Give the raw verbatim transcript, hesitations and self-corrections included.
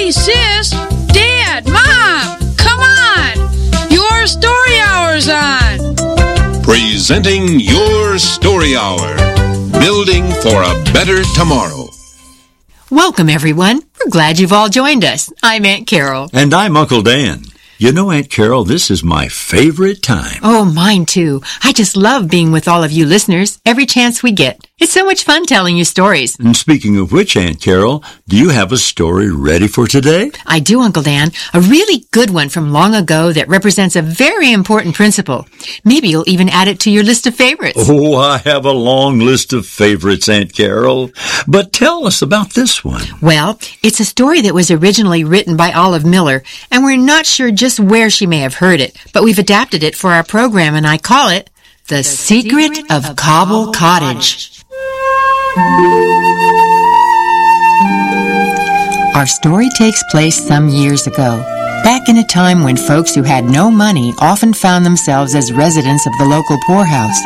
Hey, sis, Dad, Mom, come on! Your story hour's on! Presenting Your Story Hour. Building for a better tomorrow. Welcome, everyone. We're glad you've all joined us. I'm Aunt Carol. And I'm Uncle Dan. You know, Aunt Carol, this is my favorite time. Oh, mine too. I just love being with all of you listeners every chance we get. It's so much fun telling you stories. And speaking of which, Aunt Carol, do you have a story ready for today? I do, Uncle Dan. A really good one from long ago that represents a very important principle. Maybe you'll even add it to your list of favorites. Oh, I have a long list of favorites, Aunt Carol. But tell us about this one. Well, it's a story that was originally written by Olive Miller, and we're not sure just where she may have heard it, but we've adapted it for our program, and I call it The, the Secret, Secret of, of Cobble Cottage. Cottage. Our story takes place some years ago, back in a time when folks who had no money often found themselves as residents of the local poorhouse.